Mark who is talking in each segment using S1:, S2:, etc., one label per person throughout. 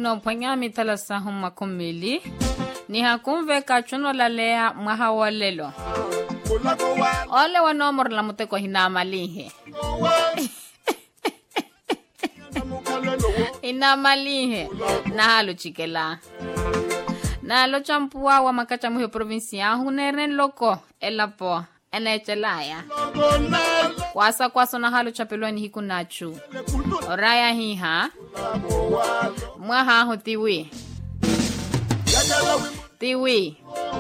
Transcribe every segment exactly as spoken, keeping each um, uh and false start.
S1: no panya mitala sahuma komili ni hakumve kachuno la lea mwahawalelo ole wanomor la muteko hinamalihe inamalihe na halu chikela na lo champua wa makacha muhe provincia huneren loko elapo enechelaya kwasa kwaso na halu chapelwani hiku nachu oraya hiha mwaha ho tiwi tiwi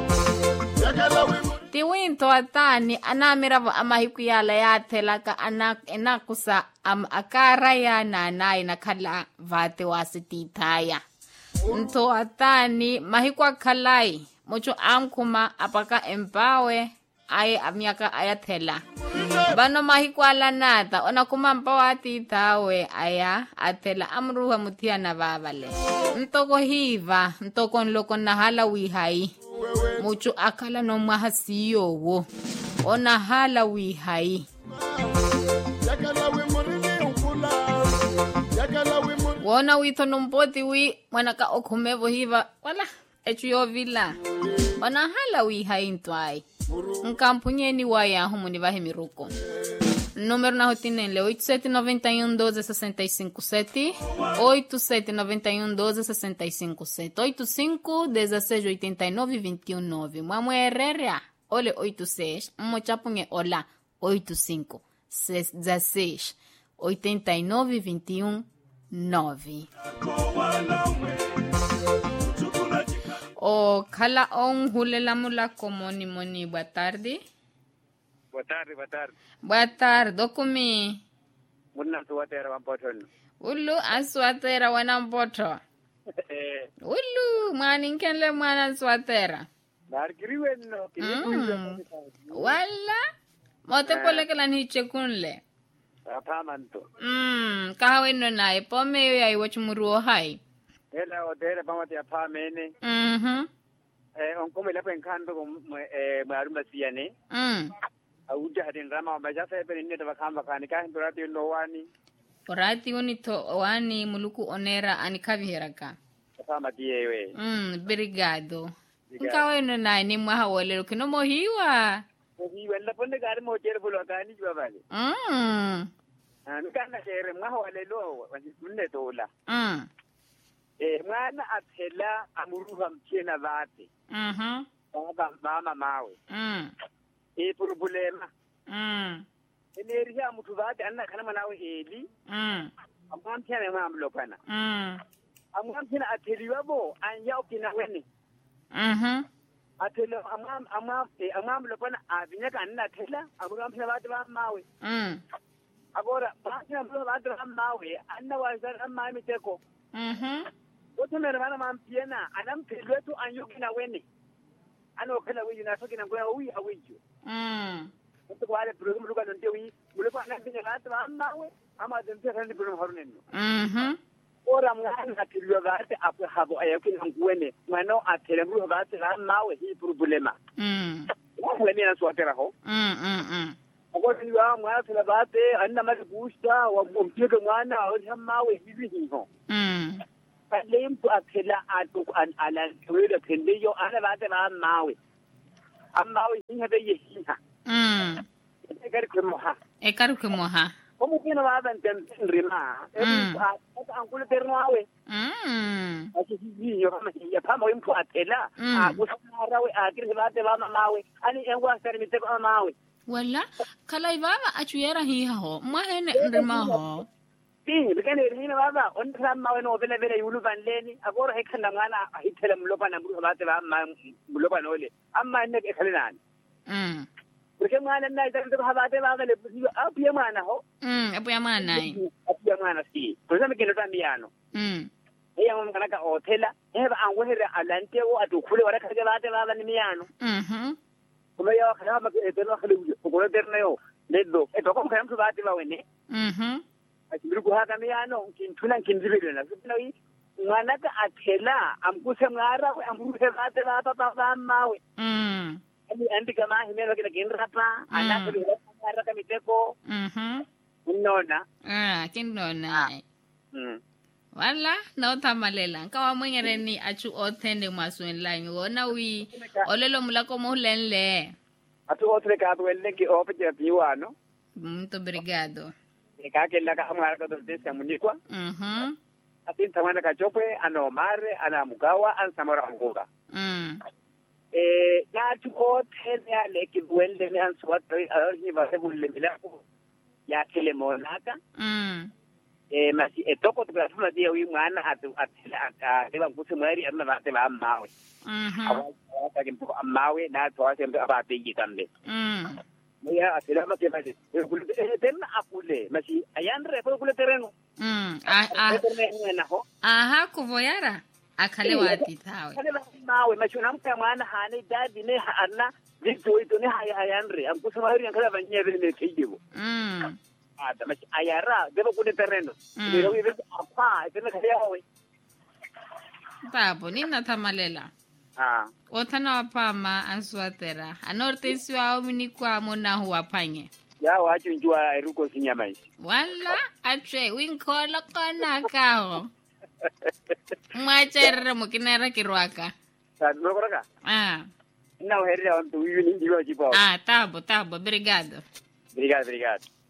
S1: tiwi ntoatani anamirava amahiku yala yathelaka ana enakusa am akara ya nanai nakhala vate wasitithaya ntoatani mahiku akhalai mucho amkhuma apaka empawe ay amyaka ayathela bano mahiku alanata ona kuma mpawa atithawe aya athela amruha muthiana vavale ntoko hiva ntoko nloko nahala wihai mucho akala no mahasiyo wo ona hala wihai wona witho numpoti wi mwanaka okhumevo hiva wala echuyo vila ona hala wihai ntwai nkampunyeni waya humuni vahe miruko número na rotina é oito sete nove um doze sessenta e cinco sete oito sete nove um doze sessenta e cinco sete oito cinco dezesseis oitenta e nove vinte e um nove Mwamu Herrera ole oito seis mmochapunge ola oito cinco dezesseis oitenta e nove vinte e um nove O kala on hulela mula komoni moni boa tarde.
S2: Boa tarde, boa tarde.
S1: Boa tarde, dokumi.
S2: Muna suatera wampoto.
S1: Ulu aswatera wanampoto. Ulu mani kenle mwana swatera.
S2: Narkiriwe no.
S1: Mm. Wala. Mote pole kala niche kunle.
S2: Apamanto.
S1: Mm, kahawe no nae pome yo ya iwachumuruo hai.
S2: Ela odere pamati apamene.
S1: Mhm.
S2: Eh onkome la penkando eh maruma siane.
S1: Mm.
S2: Auja hadin rama maja fe penine to bakamba kanika ndorati no wani.
S1: Orati woni to wani muluku onera anikavi heraka.
S2: Apamati yewe.
S1: Mm, obrigado. Nkawe no nae ni mwahawolelo kinomo hiwa.
S2: Hiwa la ponde gari mo jere bulo kani jwa bale.
S1: Mm.
S2: Nkana jere mwahawolelo wajibunde dola.
S1: Mm.
S2: Eh mwana aphela amuruha mtshena vate.
S1: Mhm.
S2: Baba mama mawe.
S1: Mm.
S2: E problema.
S1: Mm.
S2: Eneria muthu vate anna kana manawe eli.
S1: Mm.
S2: Amamtshana mamlokana.
S1: Mm.
S2: Amamtshana atheliwa bo anya okina wene.
S1: Mhm.
S2: Athela amam amam amamlokana avinyaka anna thela amamtshana vate va mawe.
S1: Mm.
S2: Agora bhatshana vate va mawe anna wazara mami teko.
S1: Mhm.
S2: Othumela bana mampiena anamphilwethu anyukina wene anokhela wiyi nasokina ngoya uyi awijo
S1: Mm.
S2: kwale program luka nonte wi muleko anampinya gathi bamawe amadempe kandi program harunenno
S1: Mhm.
S2: ora mwana athilwa gathi apwe habo ayakina ngwene mwana athele ngulu gathi bamawe hi problema
S1: Mm.
S2: wale na swatera ho
S1: Mm mm mm.
S2: akoti wa mwana thela gathi anna mali gusta wa mpieke mwana awamawe hivi hiho
S1: Mm.
S2: lempu aphela atu ala kwela phendiyo ana bate ba mawe amawe ingabe yehiha
S1: Mm.
S2: ekari kwemoha
S1: Ekari kwemoha.
S2: omu kina ba ban tem rima ebu ata ankule ternawe
S1: Mm.
S2: asizi yo kama ya pama wimpu aphela akusara we akiri bate ba mawe ani engwa sari miteko mawe
S1: Wala kala ibaba achuyera hiha ho mwahene ndrima ho.
S2: Ti bikane rina baba on tramma we no bele bele yulu banleni agora he khanda ngana ahithela mlopa na mru bate ba mlopa nole amma ne ke khalinani
S1: Mm.
S2: porque mwana na ita ndo habate ba gale busiyo apiye mwana ho
S1: Mm, apuya mana nai.
S2: apiye mwana si por eso me kelo tambiano
S1: Mm.
S2: eya mo kana ka hothela e ba angwe here alante o atukhule wala khage bate ba ba ni miano
S1: Mhm.
S2: kuma ya khana ma ke teno khale bujo ko terne yo leddo e to ko kham su bate ba wene
S1: Mhm.
S2: asibiru kuhaka miyano kinthula kinzibele na sibona yi mwana ka athela amkuse ngara amruse bate ba papa ba mawe
S1: Mm.
S2: ani andi kama himelo kina kinrapa ana ke ngara ka miteko
S1: Mhm.
S2: unnona
S1: Ah, kinona.
S2: mm
S1: wala na uthamalela nka wa mwengereni achu othende maswen lanyi wona wi olelo mulako mo lenle
S2: atu otre ka to elle ki ope je piwano
S1: muito obrigado
S2: e ka ke la ka amara ka do desa munikwa
S1: mhm
S2: atin tamana ka chope ano mare ana mugawa an samara ngoga
S1: mm
S2: eh ya tu otre ya le ki duelde ne an swatre arni va se bulle milako ya kele monaka
S1: mm
S2: eh masi etoko to gasuma dia wi mwana atu atela aka eba kusi mwari amna ba te ba mawe
S1: mhm
S2: awa ke mpo mawe na to ase mbe aba te yitambe
S1: mm
S2: ya atela ma ke ba de kule den akule masi ayandre ko kule tereno
S1: mm ah ah
S2: na ho
S1: aha kuvoyara akale wati tawe
S2: kale mawe masi namka mwana hane dadi ne anna dito ito ne ayandre am kusi mwari an kala banyere ne tijibo
S1: mm
S2: ada mas ayara debo kule terreno pero vive apa tena kaya we
S1: babo nina thamalela
S2: ah
S1: othana wapama answatera anortesi wa uminikwa mona huwa panye
S2: ya wacho njua eruko sinyamai
S1: wala atwe winkhola kana kaho mwacherere mukinera kirwaka
S2: sa no koraka
S1: ah
S2: na herria on tu yuni ndiwa jipo
S1: ah tabo tabo obrigado
S2: obrigado obrigado